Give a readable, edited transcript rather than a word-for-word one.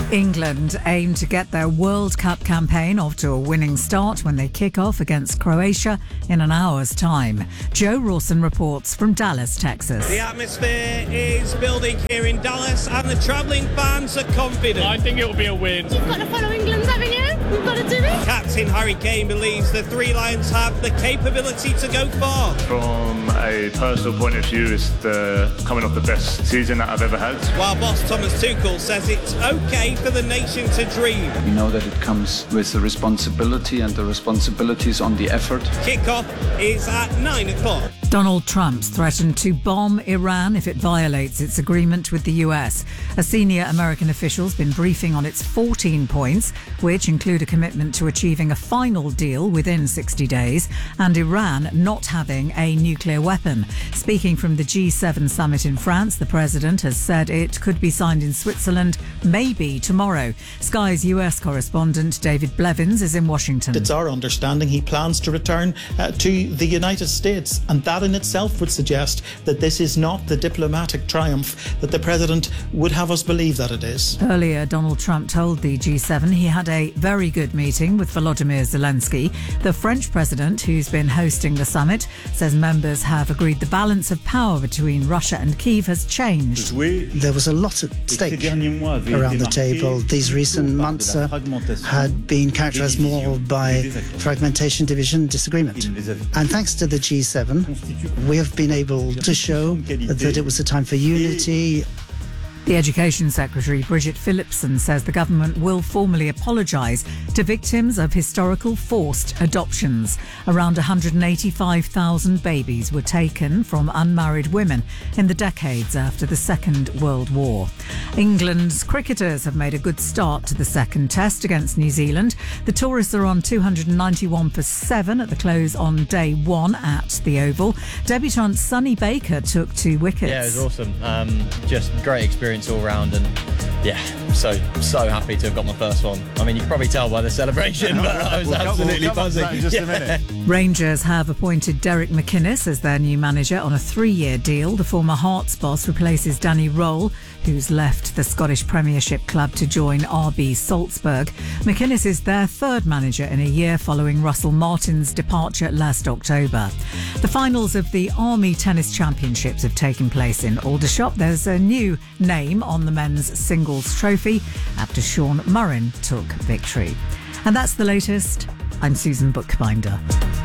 England aim to get their World Cup campaign off to a winning start when they kick off against Croatia in an hour's time. Joe Rawson reports from Dallas, Texas. The atmosphere is building here in Dallas and the travelling fans are confident. I think it will be a win. You've got to follow England, haven't you? We've got to do it. Captain Harry Kane believes the Three Lions have the capability to go far. From a personal point of view, it's coming off the best season that I've ever had. While boss Thomas Tuchel says it's okay for the nation to dream. We know that it comes with the responsibility, and the responsibility is on the effort. Kickoff is at 9 o'clock. Donald Trump's threatened to bomb Iran if it violates its agreement with the US. A senior American official's been briefing on its 14 points, which include a commitment to achieving a final deal within 60 days and Iran not having a nuclear weapon. Speaking from the G7 summit in France, the president has said it could be signed in Switzerland maybe tomorrow. Sky's US correspondent David Blevins is in Washington. It's our understanding he plans to return to the United States, and that in itself would suggest that this is not the diplomatic triumph that the president would have us believe that it is. Earlier, Donald Trump told the G7 he had a very good meeting with Volodymyr Zelensky. The French president, who's been hosting the summit, says members have agreed the balance of power between Russia and Kyiv has changed. There was a lot at stake around the table. These recent months had been characterized more by fragmentation, division, disagreement. And thanks to the G7, we have been able to show that it was a time for unity. The Education Secretary, Bridget Phillipson, says the government will formally apologise to victims of historical forced adoptions. Around 185,000 babies were taken from unmarried women in the decades after the Second World War. England's cricketers have made a good start to the second test against New Zealand. The tourists are on 291 for 7 at the close on day 1 at the Oval. Debutant Sonny Baker took 2 wickets. Yeah, it was awesome. Just great experience all round, and so happy to have got my first one. I mean, you can probably tell by the celebration, but I was absolutely buzzing. In just a minute. Rangers have appointed Derek McInnes as their new manager on a 3-year deal. The former Hearts boss replaces Danny Roll, who's left the Scottish Premiership club to join RB Salzburg. McInnes is their 3rd manager in a year following Russell Martin's departure last October. The finals of the Army Tennis Championships have taken place in Aldershot. There's a new name on the men's singles trophy after Sean Murrin took victory. And that's the latest. I'm Susan Bookbinder.